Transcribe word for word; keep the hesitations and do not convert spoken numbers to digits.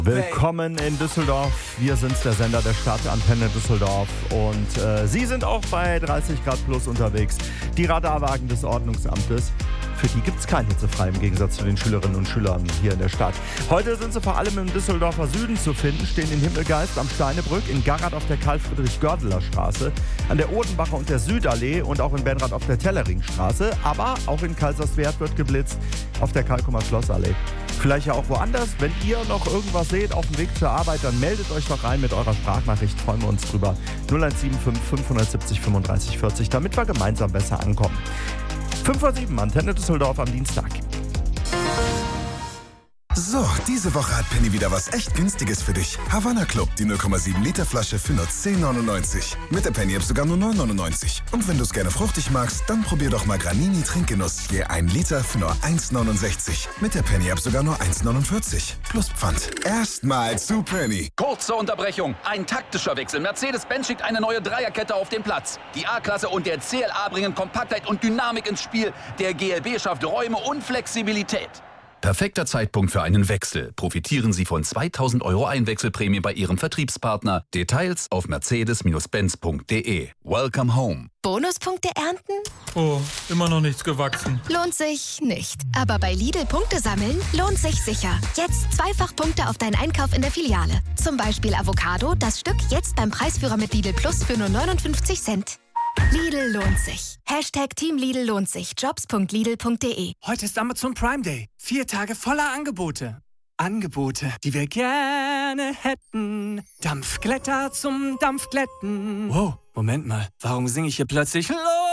Willkommen in Düsseldorf. Wir sind der Sender der Stadt, Antenne Düsseldorf. Und äh, Sie sind auch bei dreißig Grad plus unterwegs. Die Radarwagen des Ordnungsamtes. Für die gibt es kein hitzefrei im Gegensatz zu den Schülerinnen und Schülern hier in der Stadt. Heute sind sie vor allem im Düsseldorfer Süden zu finden, stehen in Himmelgeist am Steinebrück, in Garrath auf der Karl-Friedrich-Gördeler Straße, an der Odenbacher und der Südallee und auch in Benrath auf der Telleringstraße. Aber auch in Kaiserswerth wird geblitzt auf der Kalkumer-Schlossallee. Vielleicht ja auch woanders. Wenn ihr noch irgendwas seht auf dem Weg zur Arbeit, dann meldet euch doch rein mit eurer Sprachnachricht. Freuen wir uns drüber. null eins sieben fünf fünf sieben null fünfunddreißig vierzig, damit wir gemeinsam besser ankommen. fünf vor sieben, Antenne Düsseldorf am Dienstag. So, diese Woche hat Penny wieder was echt Günstiges für dich. Havanna Club, die null Komma sieben Liter Flasche für nur zehn neunundneunzig. Mit der Penny-App sogar nur neun neunundneunzig. Und wenn du es gerne fruchtig magst, dann probier doch mal Granini Trinkgenuss. Je ein Liter für nur eins neunundsechzig. Mit der Penny-App sogar nur eins neunundvierzig. Plus Pfand. Erstmal zu Penny. Kurze Unterbrechung. Ein taktischer Wechsel. Mercedes-Benz schickt eine neue Dreierkette auf den Platz. Die A-Klasse und der C L A bringen Kompaktheit und Dynamik ins Spiel. Der G L B schafft Räume und Flexibilität. Perfekter Zeitpunkt für einen Wechsel. Profitieren Sie von zweitausend Euro Einwechselprämie bei Ihrem Vertriebspartner. Details auf mercedes Benz punkt de. Welcome home. Bonuspunkte ernten? Oh, immer noch nichts gewachsen. Lohnt sich nicht. Aber bei Lidl Punkte sammeln lohnt sich sicher. Jetzt zweifach Punkte auf deinen Einkauf in der Filiale. Zum Beispiel Avocado, das Stück jetzt beim Preisführer mit Lidl Plus für nur neunundfünfzig Cent. Lidl lohnt sich. Hashtag Team Lidl lohnt sich. Jobs punkt lidl punkt de. Heute ist Amazon Prime Day. Vier Tage voller Angebote. Angebote, die wir gerne hätten. Dampfglätter zum Dampfglätten. Wow, Moment mal. Warum singe ich hier plötzlich Los?